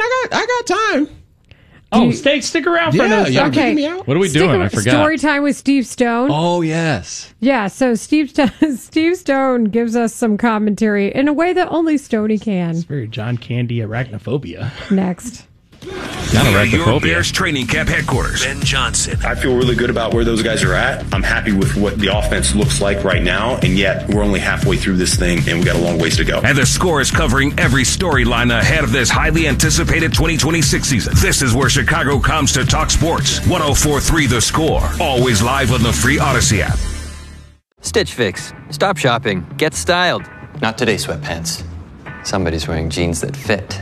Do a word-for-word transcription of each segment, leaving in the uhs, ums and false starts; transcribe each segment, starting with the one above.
I got I got time. Oh, stay, stick around for yeah, this. Yeah, okay. me out. What are we Stick doing? a, I forgot. Story time with Steve Stone. Oh, yes. Yeah, so Steve, St- Steve Stone gives us some commentary in a way that only Stoney can. It's very John Candy arachnophobia. Next. Not your Bears training camp headquarters. Ben Johnson. I feel really good about where those guys are at. I'm happy with what the offense looks like right now, and yet we're only halfway through this thing, and we got a long ways to go. And the Score is covering every storyline ahead of this highly anticipated twenty twenty-six season. This is where Chicago comes to talk sports. one oh four point three The Score. Always live on the free Odyssey app. Stitch Fix. Stop shopping. Get styled. Not today, sweatpants. Somebody's wearing jeans that fit.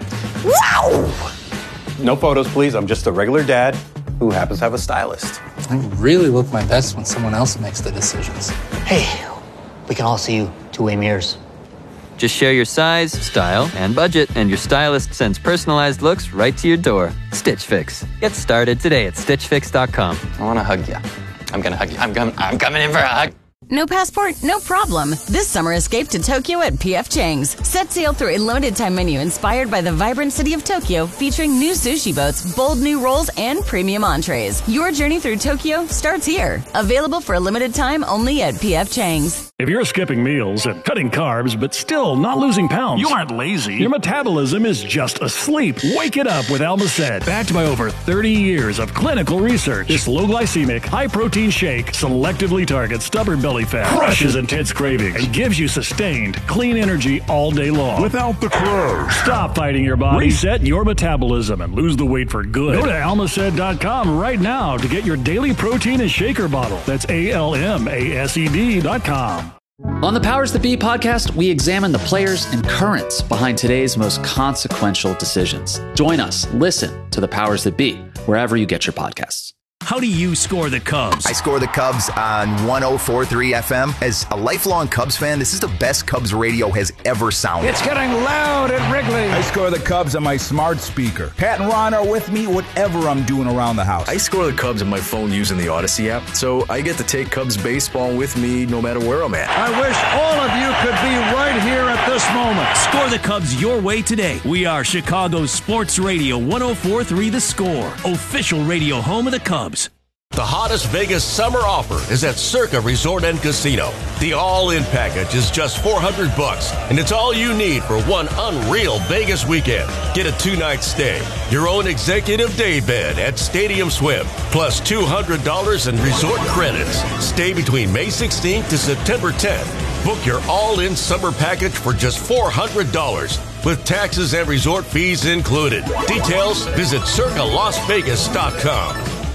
Wow! No photos, please. I'm just a regular dad who happens to have a stylist. I really look my best when someone else makes the decisions. Hey, we can all see you two-way mirrors. Just share your size, style, and budget, and your stylist sends personalized looks right to your door. Stitch Fix. Get started today at stitch fix dot com. I want to hug you. I'm going to hug you. I'm, com- I'm coming in for a hug. No passport? No problem. This summer, escape to Tokyo at P F Chang's. Set sail through a limited-time menu inspired by the vibrant city of Tokyo, featuring new sushi boats, bold new rolls, and premium entrees. Your journey through Tokyo starts here. Available for a limited time only at P F Chang's. If you're skipping meals and cutting carbs but still not losing pounds, you aren't lazy. Your metabolism is just asleep. Wake it up with Almacet. Backed by over thirty years of clinical research, this low-glycemic, high-protein shake selectively targets stubborn belly fat, crushes intense cravings, and gives you sustained, clean energy all day long. Without the crows. Stop fighting your body, reset your metabolism, and lose the weight for good. Go to almacet dot com right now to get your daily protein and shaker bottle. That's A L M A S E D dot com. On the Powers That Be podcast, we examine the players and currents behind today's most consequential decisions. Join us. Listen to the Powers That Be wherever you get your podcasts. How do you score the Cubs? I score the Cubs on one oh four point three F M. As a lifelong Cubs fan, this is the best Cubs radio has ever sounded. It's getting loud at Wrigley. I score the Cubs on my smart speaker. Pat and Ron are with me whatever I'm doing around the house. I score the Cubs on my phone using the Odyssey app, so I get to take Cubs baseball with me no matter where I'm at. I wish all of you could be right here at this moment. Score the Cubs your way today. We are Chicago's Sports Radio one oh four point three The Score, official radio home of the Cubs. The hottest Vegas summer offer is at Circa Resort and Casino. The all-in package is just four hundred bucks, and it's all you need for one unreal Vegas weekend. Get a two-night stay, your own executive day bed at Stadium Swim, plus two hundred dollars in resort credits. Stay between May sixteenth to September tenth. Book your all-in summer package for just four hundred dollars, with taxes and resort fees included. Details, visit circa las vegas dot com.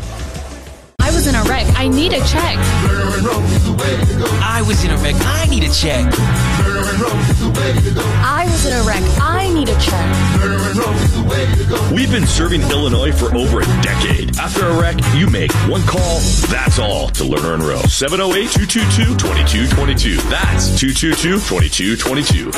I was in a wreck. I need a check. I was in a wreck. I need a check. I was in a wreck. I need a check. We've been serving Illinois for over a decade. After a wreck, you make one call. That's all to Lerner and Rowe. seven oh eight, two two two, two two two two. That's two two two, two two two two.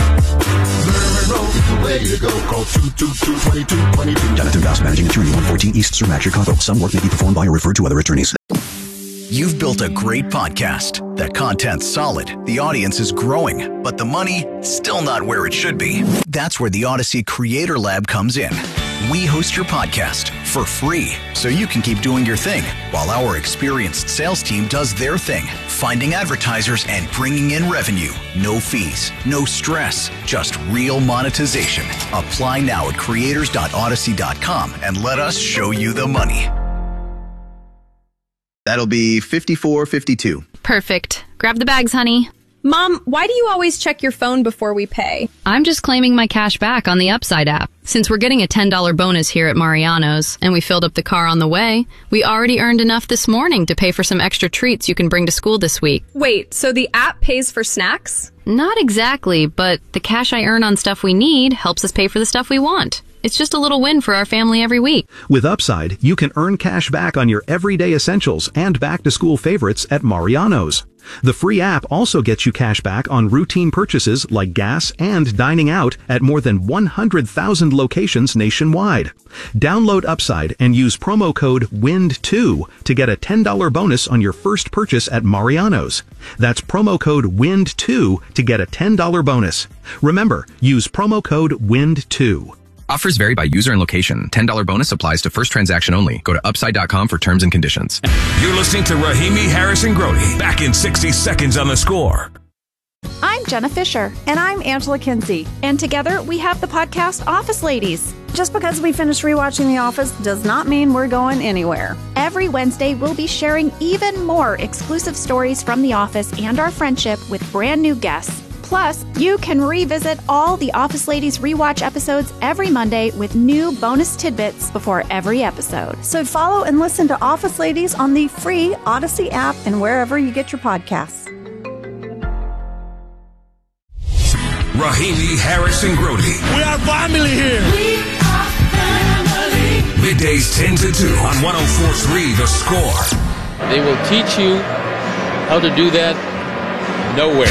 Jonathan Voss, managing attorney, one fourteen East Cermak, Chicago. Some work may be performed by or referred to other attorneys. You've built a great podcast. The content's solid, the audience is growing, but the money still not where it should be. That's where the Odyssey Creator Lab comes in. We host your podcast for free, so you can keep doing your thing while our experienced sales team does their thing, finding advertisers and bringing in revenue. No fees, no stress, just real monetization. Apply now at creators dot odyssey dot com and let us show you the money. That'll be fifty-four fifty-two. Perfect. Grab the bags, honey. Mom, why do you always check your phone before we pay? I'm just claiming my cash back on the Upside app. Since we're getting a ten dollars bonus here at Mariano's, and we filled up the car on the way, we already earned enough this morning to pay for some extra treats you can bring to school this week. Wait, so the app pays for snacks? Not exactly, but the cash I earn on stuff we need helps us pay for the stuff we want. It's just a little win for our family every week. With Upside, you can earn cash back on your everyday essentials and back-to-school favorites at Mariano's. The free app also gets you cash back on routine purchases like gas and dining out at more than one hundred thousand locations nationwide. Download Upside and use promo code W I N D two to get a ten dollars bonus on your first purchase at Mariano's. That's promo code W I N D two to get a ten dollars bonus. Remember, use promo code W I N D two. Offers vary by user and location. ten dollars bonus applies to first transaction only. Go to upside dot com for terms and conditions. You're listening to Rahimi Harrison Grody. Back in sixty seconds on The Score. I'm Jenna Fisher. And I'm Angela Kinsey. And together we have the podcast Office Ladies. Just because we finished rewatching The Office does not mean we're going anywhere. Every Wednesday, we'll be sharing even more exclusive stories from The Office and our friendship with brand new guests. Plus, you can revisit all the Office Ladies rewatch episodes every Monday with new bonus tidbits before every episode. So follow and listen to Office Ladies on the free Odyssey app and wherever you get your podcasts. Rahimi Harrison Grody. We are family here. We are family. Middays ten to two on one oh four point three The Score. They will teach you how to do that nowhere.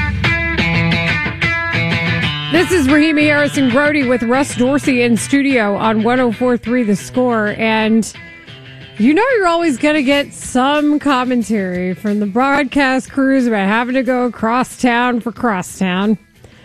This is Rahimi Harrison Grody with Russ Dorsey in studio on one oh four point three The Score. And you know you're always going to get some commentary from the broadcast crews about having to go across town for crosstown.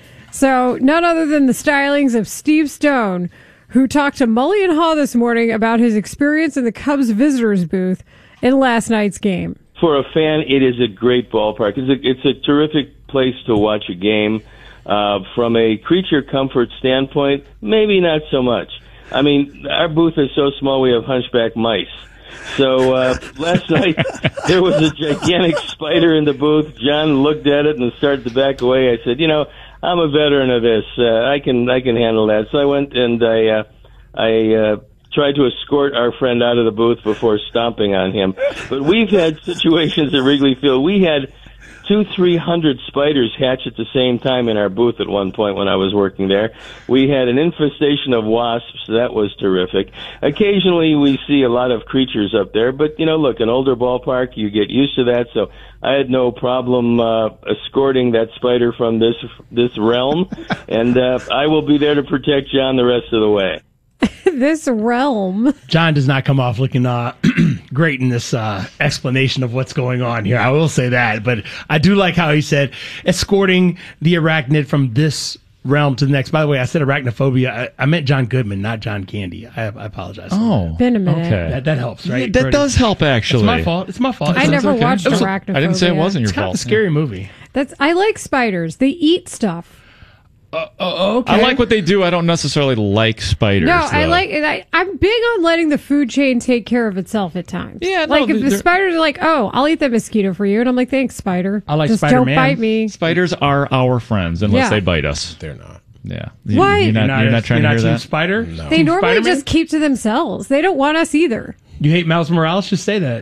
So none other than the stylings of Steve Stone, who talked to Mully and Haw this morning about his experience in the Cubs visitors booth in last night's game. For a fan, it is a great ballpark. It's a, it's a terrific place to watch a game. Uh, from a creature comfort standpoint, maybe not so much. I mean, our booth is so small we have hunchback mice. So uh, last night there was a gigantic spider in the booth. John looked at it and started to back away. I said, you know, I'm a veteran of this. Uh, I can I can handle that. So I went and I uh, I uh, tried to escort our friend out of the booth before stomping on him. But we've had situations at Wrigley Field. We had two, three hundred spiders hatch at the same time in our booth at one point when I was working there. We had an infestation of wasps. That was terrific. Occasionally we see a lot of creatures up there, but, you know, look, an older ballpark, you get used to that, so I had no problem uh, escorting that spider from this this realm, and uh, I will be there to protect John the rest of the way. This realm. John does not come off looking uh, great in this uh, explanation of what's going on here. I will say that. But I do like how he said escorting the arachnid from this realm to the next. By the way, I said arachnophobia. I, I meant John Goodman, not John Candy. I, I apologize. Oh. Been a minute. Okay. That, that helps, right? Yeah, that Brody? does help, actually. It's my fault. It's my fault. I It's never okay. watched It was a- Arachnophobia. I didn't say it wasn't your It's kind fault. of a scary movie. That's I like spiders. They eat stuff. Uh, uh, okay. I like what they do. I don't necessarily like spiders. No, I though. like. I, I'm big on letting the food chain take care of itself at times. Yeah, no, like if the they're- spiders are like, "Oh, I'll eat that mosquito for you," and I'm like, "Thanks, spider." I like Just Spider-Man. don't bite me. Spiders are our friends unless Yeah. they bite us. They're not. Yeah. Why? You're not, You're not, you're not trying you're to not hear Team that? Spider? No. They Team normally Spider-Man? just keep to themselves. They don't want us either. You hate Miles Morales? Just say that.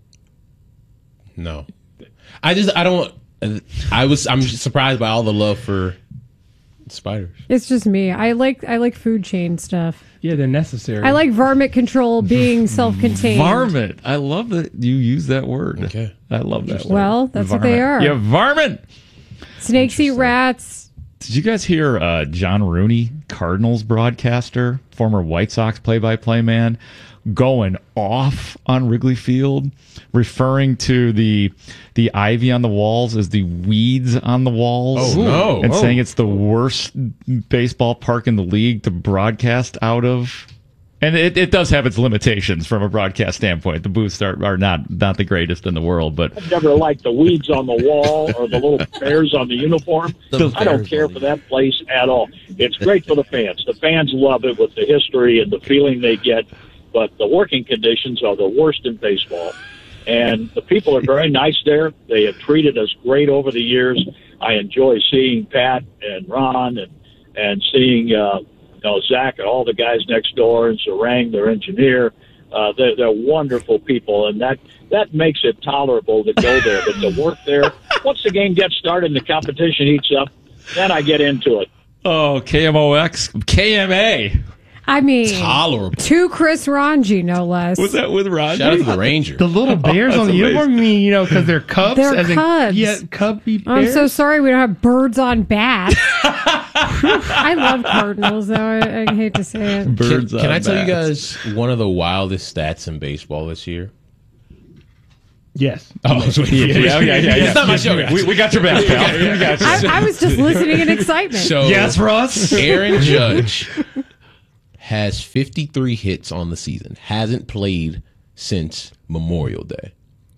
No. I just, I don't, I was, I'm surprised by all the love for spiders. It's just me. I like. I like food chain stuff. Yeah, they're necessary. I like varmint control being self-contained. Varmint. I love that you use that word. Okay. I love that word. Well, that's what they are. Yeah, varmint. Snakes eat rats. Did you guys hear uh, John Rooney, Cardinals broadcaster, former White Sox play-by-play man, going off on Wrigley Field, referring to the the ivy on the walls as the weeds on the walls? Oh, no. And Oh. saying it's the worst baseball park in the league to broadcast out of. And it, it does have its limitations from a broadcast standpoint. The booths are, are not, not the greatest in the world, but I've never liked the weeds on the wall or the little bears on the uniform. The I don't care for that place at all. It's great for the fans. The fans love it with the history and the feeling they get, but the working conditions are the worst in baseball. And the people are very nice there. They have treated us great over the years. I enjoy seeing Pat and Ron and, and seeing, uh, you know, Zach and all the guys next door and Sarang, their engineer. Uh, they're, they're wonderful people, and that, that makes it tolerable to go there. But to work there, once the game gets started and the competition heats up, then I get into it. oh, K M O X, K M A. I mean, Tolerable. to Chris Ranji, no less. Was that with Ron? Shout out to the Rangers. The little bears Oh, on the that's uniform? You mean, you know, because they're cubs? They're as in- cubs. yeah, cubby I'm bears? so sorry we don't have birds on bats. I love Cardinals, though. I, I hate to say it. Birds Can, can on I tell you bats. guys one of the wildest stats in baseball this year? Yes. Oh, yeah, yeah, yeah, yeah. It's not my show, guys. We, we got your back, pal. We got you. I, I was just listening in excitement. So Yes, Ross? Aaron Judge has fifty-three hits on the season. Hasn't played since Memorial Day.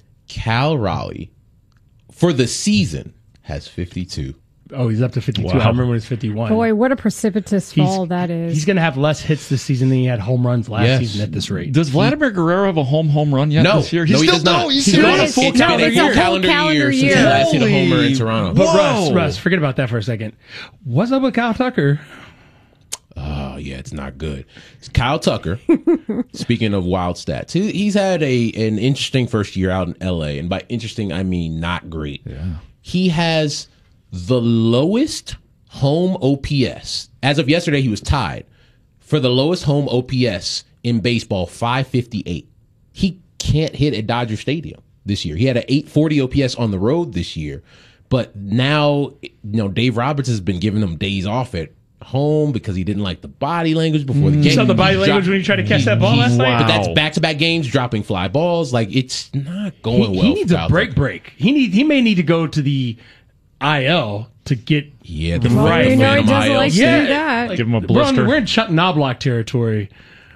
Cal Raleigh, for the season, has fifty-two. Oh, he's up to fifty-two. Wow. I remember when he was fifty-one. Boy, what a precipitous fall that is. He's going to have less hits this season than he had home runs last Yes. season at this rate. Does Vladimir Guerrero have a home home run yet No. this year? No, he still, does not. No, he's He's still been on a a full full calendar it's a year. whole calendar, calendar year since he last hit a homer in Toronto. But Russ, Whoa. Russ, forget about that for a second. What's up with Kyle Tucker? Oh, yeah, it's not good. It's Kyle Tucker, speaking of wild stats, he, he's had a an interesting first year out in L A, and by interesting, I mean not great. Yeah. He has the lowest home O P S. As of yesterday, he was tied for the lowest home O P S in baseball, five fifty-eight. He can't hit at Dodger Stadium this year. He had an eight forty O P S on the road this year, but now, you know, Dave Roberts has been giving him days off at home because he didn't like the body language before the You game. saw the body He language dropped- when you tried to catch he- that ball he- last night? But that's back-to-back games, dropping fly balls. Like, it's not going he, well he needs for a Kyle break Tucker. break. He need he may need to go to the I L to get yeah the Well, right we know he doesn't I L. like to Yeah, do that. like, Give him a we're, blister. on, we're in Chuck Knobloch territory.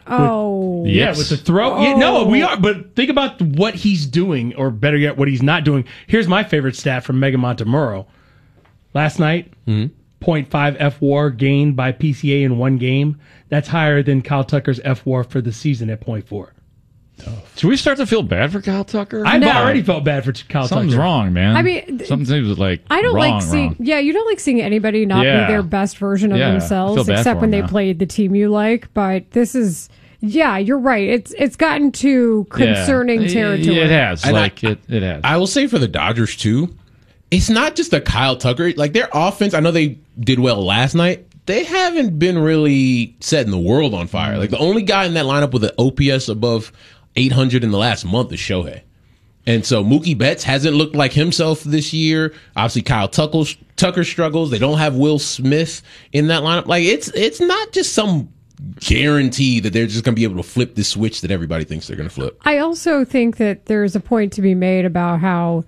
Oh. Yeah, Yes. with the throw. Yeah, no, Oh. we are. But think about what he's doing, or better yet, what he's not doing. Here's my favorite stat from Mega Montemurro. Last night, Mm-hmm. point five F W A R gained by P C A in one game. That's higher than Kyle Tucker's F W A R for the season at point four. Should we start to feel bad for Kyle Tucker? I've No. already felt bad for Kyle Something's Tucker. wrong, man. I mean, th- something seems like I don't wrong, like seeing, wrong. yeah, you don't like seeing anybody not Yeah. be their best version of Yeah, I themselves, feel bad except for when him they now. played the team you like. But this is, yeah, you're right. It's it's gotten to concerning Yeah. territory. It has. And I- like it, it has. I will say for the Dodgers too, it's not just a Kyle Tucker. Like their offense, I know they did well last night. They haven't been really setting the world on fire. Like the only guy in that lineup with an O P S above eight hundred in the last month is Shohei. And so Mookie Betts hasn't looked like himself this year. Obviously, Kyle Tucker, Tucker struggles. They don't have Will Smith in that lineup. Like it's it's not just some guarantee that they're just going to be able to flip this switch that everybody thinks they're going to flip. I also think that there's a point to be made about how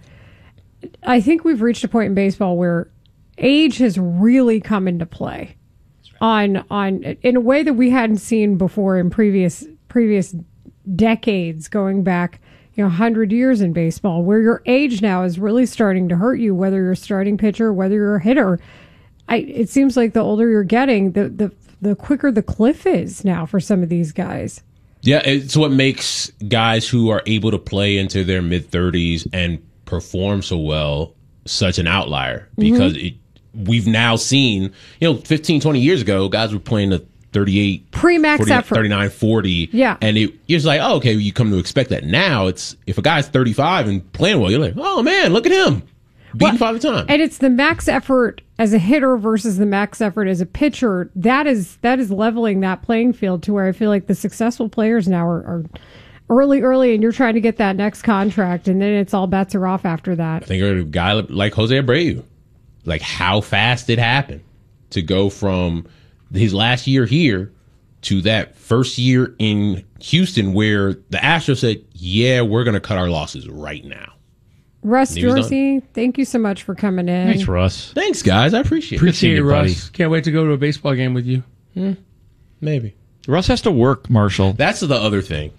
I think we've reached a point in baseball where age has really come into play on on in a way that we hadn't seen before in previous previous decades, going back, you know, one hundred years in baseball, where your age now is really starting to hurt you, whether you're a starting pitcher, whether you're a hitter. I it seems like the older you're getting, the the the quicker the cliff is now for some of these guys. Yeah, it's what makes guys who are able to play into their mid thirties and perform so well such an outlier, because it, we've now seen, you know, fifteen, twenty years ago, guys were playing the thirty-eight, Pre-max forty, effort. thirty-nine, forty. Yeah. And it, you're just like, oh, okay, you come to expect that. Now it's, if a guy's thirty-five and playing well, you're like, oh man, look at him. Beating five at a time. And it's the max effort as a hitter versus the max effort as a pitcher. That is that is leveling that playing field to where I feel like the successful players now are, are early, early, and you're trying to get that next contract, and then it's all bets are off after that. I think a guy like Jose Abreu, like how fast it happened to go from his last year here to that first year in Houston, where the Astros said, yeah, we're going to cut our losses right now. Russ And he was Dorsey, thank you so much for coming in. Thanks, Russ. Thanks, guys. I appreciate it. Appreciate it, you, buddy. Russ. Can't wait to go to a baseball game with you. Hmm, maybe. Russ has to work, Marshall. That's the other thing.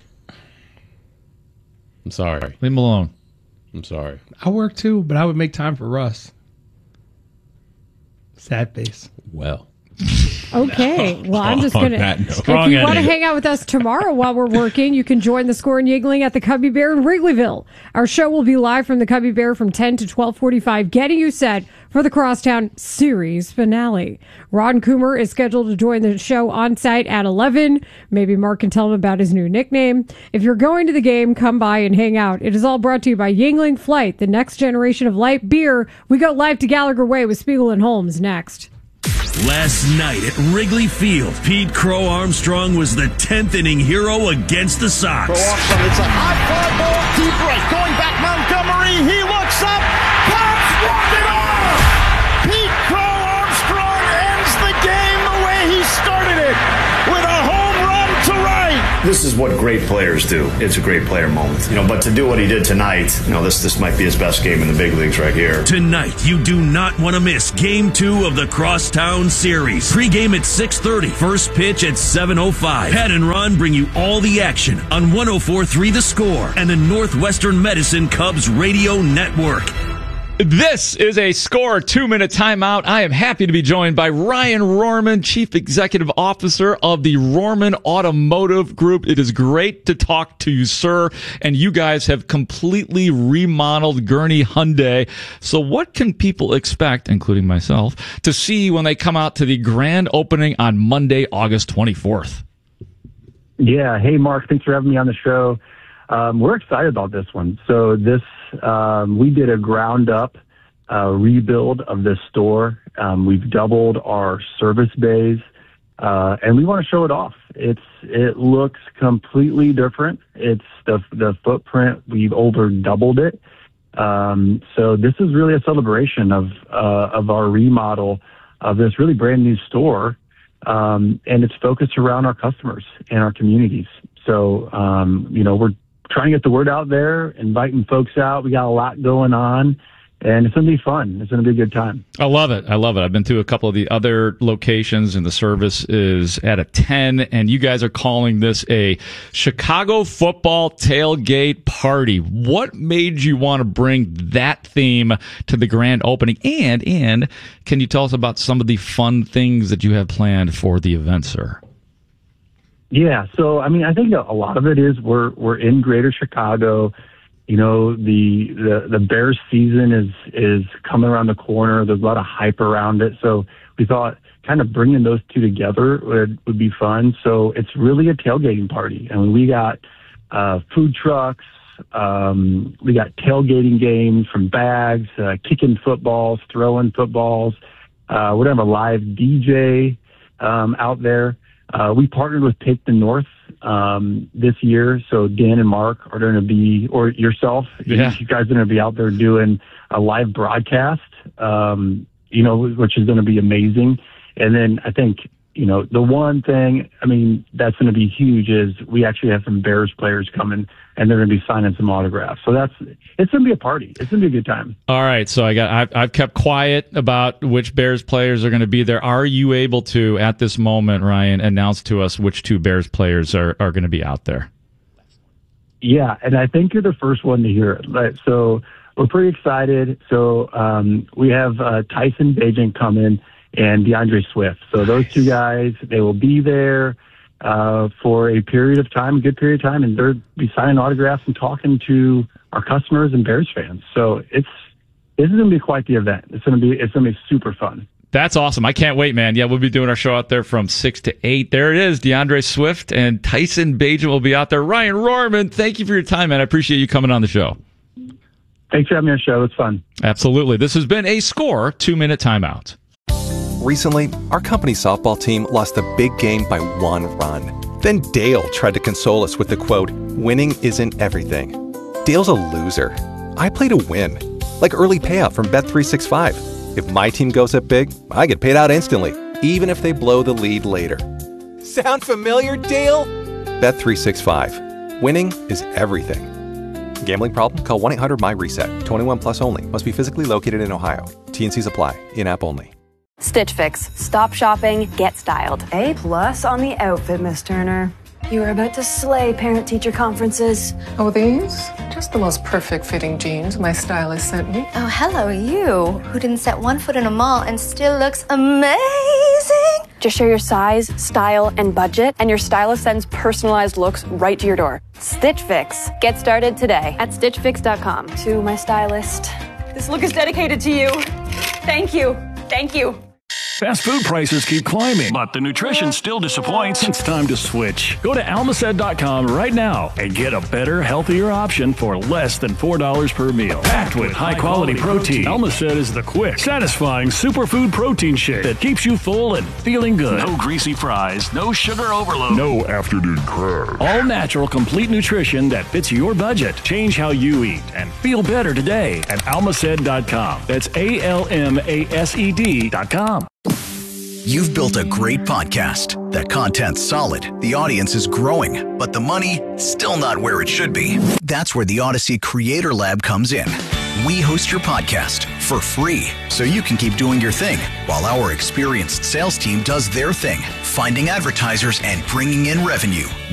I'm sorry. Leave him alone. I'm sorry. I work too, but I would make time for Russ. Sad face. Well. Okay. Well, I'm just On going to. that note. If Strong you want to ending. hang out with us tomorrow while we're working, you can join the Score and Yingling at the Cubby Bear in Wrigleyville. Our show will be live from the Cubby Bear from ten to twelve forty-five, getting you set for the Crosstown series finale. Ron Coomer is scheduled to join the show on site at eleven. Maybe Mark can tell him about his new nickname. If you're going to the game, come by and hang out. It is all brought to you by Yingling Flight, the next generation of light beer. We go live to Gallagher Way with Spiegel and Holmes next. Last night at Wrigley Field, Pete Crow Armstrong was the tenth inning hero against the Sox. Crow Armstrong, it's a high fly ball, deep right, going back Montgomery, he looks up, pops, walk it off! Pete Crow Armstrong ends the game the way he started it, with a home run to right. This is what great players do. It's a great player moment. You know, but to do what he did tonight, you know, this this might be his best game in the big leagues right here. Tonight, you do not want to miss Game two of the Crosstown Series. Pre-game at six thirty, first pitch at seven oh five. Pat and Ron bring you all the action on one oh four point three The Score and the Northwestern Medicine Cubs Radio Network. This is a Score two-minute timeout. I am happy to be joined by Ryan Rohrman, Chief Executive Officer of the Rohrman Automotive Group. It is great to talk to you, sir. And you guys have completely remodeled Gurnee Hyundai. So what can people expect, including myself, to see when they come out to the grand opening on Monday, August twenty-fourth? Yeah. Hey, Mark. Thanks for having me on the show. Um, we're excited about this one. So this, um, we did a ground up uh, rebuild of this store. Um, we've doubled our service bays, uh, and we want to show it off. It's it looks completely different. It's the the footprint. We've over doubled it. Um, so this is really a celebration of uh, of our remodel of this really brand new store, um, and it's focused around our customers and our communities. So um, you know we're trying to get the word out there, inviting folks out. We got a lot going on, and it's going to be fun. It's going to be a good time. I love it. I love it. I've been to a couple of the other locations, and the service is at a ten, and you guys are calling this a Chicago football tailgate party. What made you want to bring that theme to the grand opening? And, and can you tell us about some of the fun things that you have planned for the event, sir? Yeah, so I mean, I think a lot of it is we're we're in Greater Chicago. You know, the the the Bears season is is coming around the corner. There's a lot of hype around it, so we thought kind of bringing those two together would would be fun. So it's really a tailgating party, and we got uh, food trucks. Um, we got tailgating games from bags, uh, kicking footballs, throwing footballs. Uh, we have a live D J um, out there. Uh, we partnered with Take the North um, this year, so Dan and Mark are going to be, or yourself, yeah. you guys are going to be out there doing a live broadcast, um, you know, which is going to be amazing. And then I think, you know, the one thing, I mean, that's going to be huge is we actually have some Bears players coming, and they're going to be signing some autographs. So that's, it's going to be a party. It's going to be a good time. All right. So I got, I've, I've kept quiet about which Bears players are going to be there. Are you able to, at this moment, Ryan, announce to us which two Bears players are, are going to be out there? Yeah. And I think you're the first one to hear it. But, so we're pretty excited. So um, we have uh, Tyson Bagent coming and DeAndre Swift. So those two guys, they will be there uh, for a period of time, a good period of time, and they'll be signing autographs and talking to our customers and Bears fans. So it's this is going to be quite the event. It's going to be it's going to be super fun. That's awesome. I can't wait, man. Yeah, we'll be doing our show out there from six to eight. There it is. DeAndre Swift and Tyson Bagent will be out there. Ryan Rohrman, thank you for your time, man. I appreciate you coming on the show. Thanks for having me on the show. It's fun. Absolutely. This has been a Score two-minute timeout. Recently, our company softball team lost a big game by one run. Then Dale tried to console us with the quote, "Winning isn't everything." Dale's a loser. I play to win. Like early payout from Bet three sixty-five. If my team goes up big, I get paid out instantly, even if they blow the lead later. Sound familiar, Dale? Bet three sixty-five. Winning is everything. Gambling problem? Call one eight hundred M Y reset. twenty-one plus only. Must be physically located in Ohio. T and C's apply. In-app only. Stitch Fix. Stop shopping, get styled. A plus on the outfit, Miss Turner. You were about to slay parent-teacher conferences. Oh, these? Just the most perfect fitting jeans my stylist sent me. Oh, hello, you, who didn't set one foot in a mall and still looks amazing. Just share your size, style, and budget, and your stylist sends personalized looks right to your door. Stitch Fix. Get started today at stitch fix dot com. To my stylist, this look is dedicated to you. Thank you. Thank you. Fast food prices keep climbing, but the nutrition still disappoints. It's time to switch. Go to almacet dot com right now and get a better, healthier option for less than four dollars per meal. Packed with high-quality protein, Almacet is the quick, satisfying superfood protein shake that keeps you full and feeling good. No greasy fries, no sugar overload, no afternoon crash. All natural, complete nutrition that fits your budget. Change how you eat and feel better today at almacet dot com. That's A L M A S E D dot com. You've built a great podcast. That content's solid, the audience is growing, but the money, still not where it should be. That's where the Odyssey Creator Lab comes in. We host your podcast for free, so you can keep doing your thing, while our experienced sales team does their thing, finding advertisers and bringing in revenue.